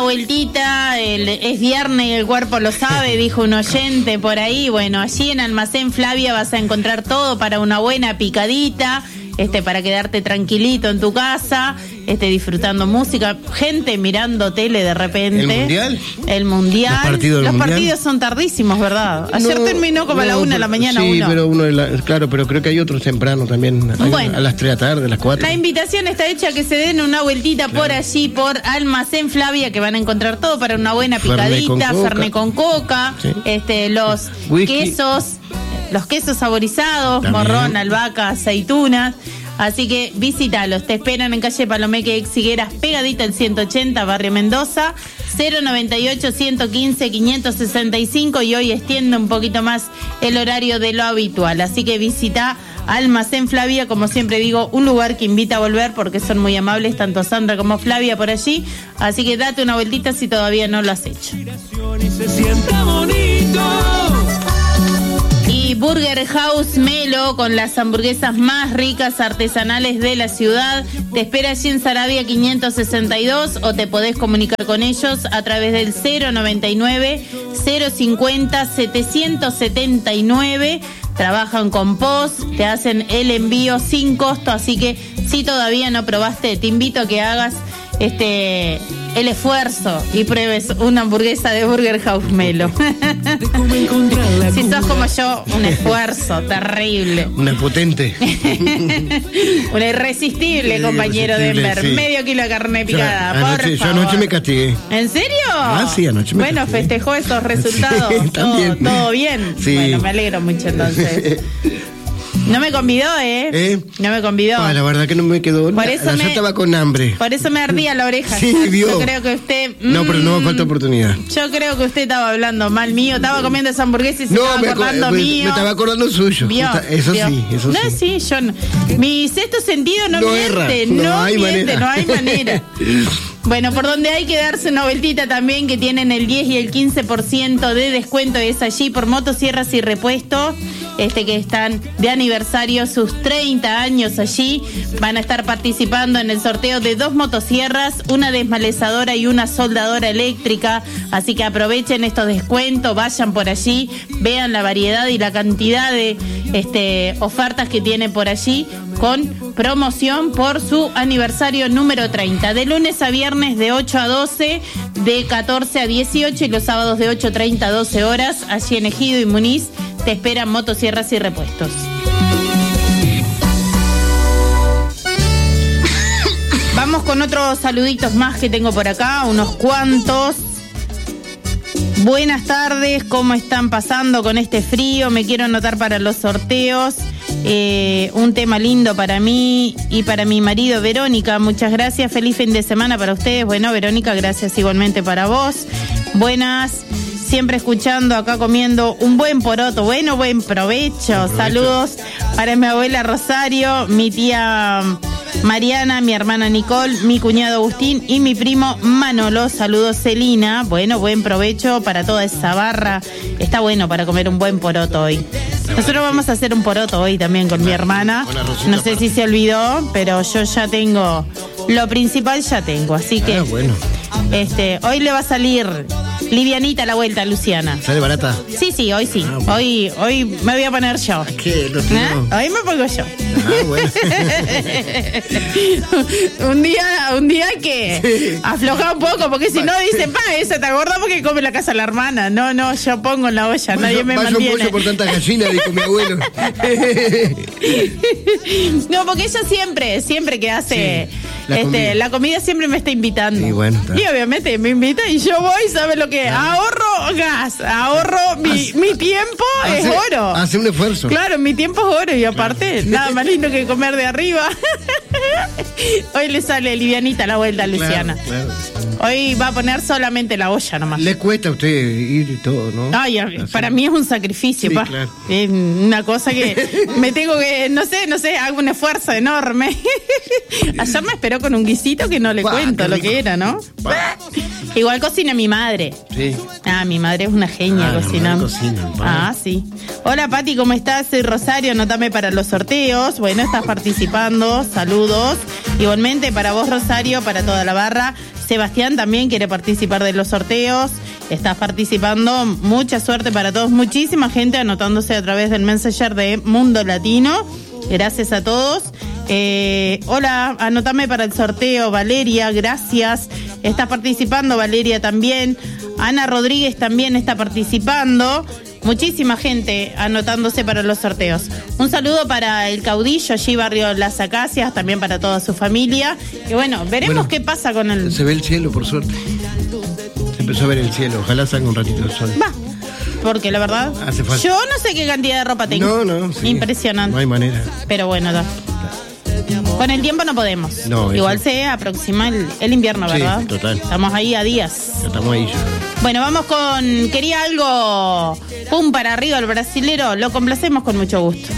vueltita, es viernes y el cuerpo lo sabe, dijo un oyente por ahí. Bueno, allí en Almacén Flavia vas a encontrar todo para una buena picadita, para quedarte tranquilito en tu casa, disfrutando música, gente mirando tele de repente. ¿El mundial? El mundial. Los partidos son tardísimos, ¿verdad? Ayer terminó como a la 1 de la mañana. Sí, pero claro, pero creo que hay otros temprano también. Bueno, a las 3 de la tarde, a las 4. La invitación está hecha que se den una vueltita por allí, por Almacén Flavia, que van a encontrar todo para una buena picadita, Fernet con coca, sí. Los whisky. Los quesos saborizados, también. Morrón, albahaca, aceitunas. Así que visítalos, te esperan en calle Palomeque Exigueras, pegadita el 180, Barrio Mendoza, 098-115-565, y hoy extiende un poquito más el horario de lo habitual. Así que visita Almacén Flavia, como siempre digo, un lugar que invita a volver porque son muy amables, tanto Sandra como Flavia por allí. Así que date una vueltita si todavía no lo has hecho. Y Burger House Melo, con las hamburguesas más ricas artesanales de la ciudad, te espera allí en Saravia 562, o te podés comunicar con ellos a través del 099-050-779. Trabajan con POS, te hacen el envío sin costo, así que si todavía no probaste, te invito a que hagas el esfuerzo y pruebes una hamburguesa de Burger House Melo. Si sos como yo, un esfuerzo terrible. Una potente. Una irresistible, sí, compañero Denver. Sí. Medio kilo de carne picada, yo anoche me castigué. ¿En serio? Sí, anoche me castigué. Festejó esos resultados. Sí, todo bien. Sí. Bueno, me alegro mucho entonces. No me convidó, No me convidó. La verdad que no me quedó. Yo estaba con hambre. Por eso me ardía la oreja. Sí, vio. Yo creo que usted... No, pero no me falta oportunidad. Yo creo que usted estaba hablando mal mío. Estaba comiendo esa hamburguesa y se estaba acordando mío. Me estaba acordando suyo. Eso sí. Yo no. Mi sexto sentido no miente. No hay manera. Bueno, por donde hay que darse una vueltita también, que tienen el 10 y el 15% de descuento, es allí por Motosierras y Repuestos, que están de aniversario, sus 30 años allí. Van a estar participando en el sorteo de 2 motosierras, una desmalezadora y una soldadora eléctrica, así que aprovechen estos descuentos, vayan por allí, vean la variedad y la cantidad de ofertas que tienen por allí, con promoción por su aniversario número 30, de lunes a viernes de 8 a 12, de 14 a 18 y los sábados de 8:30 a 12 horas, allí en Ejido y Muniz. Te esperan Motosierras y Repuestos. Vamos con otros saluditos más que tengo por acá, unos cuantos. Buenas tardes, ¿cómo están pasando con este frío? Me quiero anotar para los sorteos. Un tema lindo para mí y para mi marido Verónica. Muchas gracias, feliz fin de semana para ustedes. Bueno, Verónica, gracias igualmente para vos. Buenas. Siempre escuchando, acá comiendo un buen poroto. Bueno, buen provecho. Saludos para mi abuela Rosario, mi tía Mariana, mi hermana Nicole, mi cuñado Agustín y mi primo Manolo. Saludos, Celina. Bueno, buen provecho para toda esa barra. Está bueno para comer un buen poroto hoy. Nosotros vamos a hacer un poroto hoy también con mi hermana. No sé si se olvidó, pero yo ya tengo lo principal, ya tengo. Así que bueno. Hoy le va a salir livianita la vuelta, Luciana. ¿Sale barata? Sí, hoy sí. Bueno. Hoy me voy a poner yo. ¿Qué? Hoy me pongo yo. Bueno. un día que afloja un poco, porque si no dicen, esa te acordás porque come la casa de la hermana. No, yo pongo en la olla, nadie me mantiene. Pollo por tantas gallinas, dijo mi abuelo. No, porque ella siempre que hace la comida siempre me está invitando. Y bueno, y obviamente me invita y yo voy, ¿sabes lo que? Ahorro gas, mi tiempo es oro. Hace un esfuerzo. Claro, mi tiempo es oro y aparte, nada más lindo que comer de arriba. Hoy le sale livianita la vuelta a Luciana. Claro. Hoy va a poner solamente la olla nomás. Le cuesta a usted ir y todo, ¿no? Ay, para mí es un sacrificio, sí, claro. Es una cosa que me tengo que, no sé, hago un esfuerzo enorme. Ayer me esperó con un guisito que no le cuento lo que era, ¿no? Igual cocina mi madre. Sí. Mi madre es una genia cocinando. Sí. Hola, Pati, ¿cómo estás? Soy Rosario, anótame para los sorteos. Bueno, estás participando, saludos. Igualmente para vos, Rosario, para toda la barra. Sebastián también quiere participar de los sorteos. Estás participando. Mucha suerte para todos. Muchísima gente anotándose a través del Messenger de Mundo Latino. Gracias a todos. Hola, anotame para el sorteo, Valeria, gracias. Estás participando, Valeria, también. Ana Rodríguez también está participando. Muchísima gente anotándose para los sorteos. Un saludo para el Caudillo, allí barrio Las Acacias, también para toda su familia. Y bueno, veremos qué pasa con el... Se ve el cielo, por suerte. Se empezó a ver el cielo, ojalá salga un ratito el sol. Va, porque la verdad, hace falta. Yo no sé qué cantidad de ropa tengo. No, sí. Impresionante. No hay manera. Pero bueno, con el tiempo no podemos. No, igual se aproxima el invierno, ¿verdad? Sí, total. Estamos ahí a días. Estamos ahí ya. Bueno, vamos con... Quería algo... Pum para arriba el brasilero. Lo complacemos con mucho gusto.